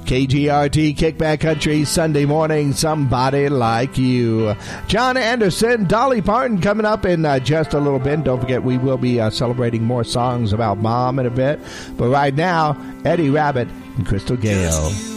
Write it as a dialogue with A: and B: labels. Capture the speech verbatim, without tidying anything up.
A: K G R T Kickback Country, Sunday morning, Somebody Like You. John Anderson, Dolly Parton coming up in uh, just a little bit. Don't forget, we will be uh, celebrating more songs about Mom in a bit. But right now, Eddie Rabbitt and Crystal Gale.